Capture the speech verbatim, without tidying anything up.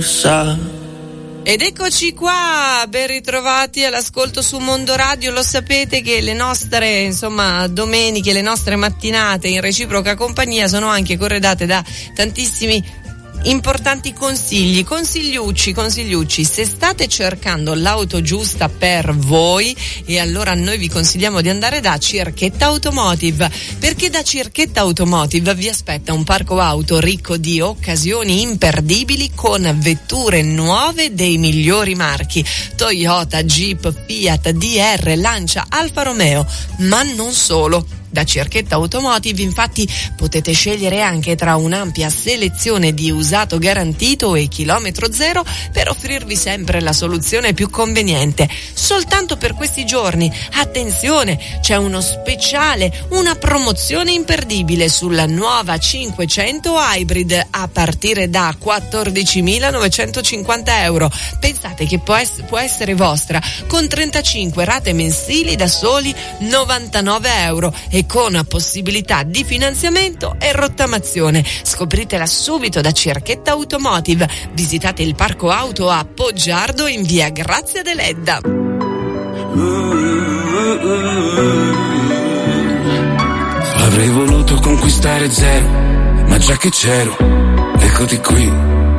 Ed eccoci qua, ben ritrovati all'ascolto su Mondo Radio. Lo sapete che le nostre, insomma, domeniche, le nostre mattinate in reciproca compagnia sono anche corredate da tantissimi importanti consigli, consigliucci, consigliucci. Se state cercando l'auto giusta per voi, e allora noi vi consigliamo di andare da Circhetta Automotive, perché da Circhetta Automotive vi aspetta un parco auto ricco di occasioni imperdibili con vetture nuove dei migliori marchi: Toyota, Jeep, Fiat, D R, Lancia, Alfa Romeo, ma non solo. Da Circhetta Automotive infatti potete scegliere anche tra un'ampia selezione di usato garantito e chilometro zero per offrirvi sempre la soluzione più conveniente. Soltanto per questi giorni, attenzione, c'è uno speciale, una promozione imperdibile sulla nuova cinquecento Hybrid a partire da quattordicimilanovecentocinquanta euro. Pensate che può, ess- può essere vostra con trentacinque rate mensili da soli novantanove euro e con possibilità di finanziamento e rottamazione. Scopritela subito da Circhetta Automotive. Visitate il parco auto a Poggiardo in via Grazia Deledda. Avrei voluto conquistare zero, ma già che c'ero, eccoti qui.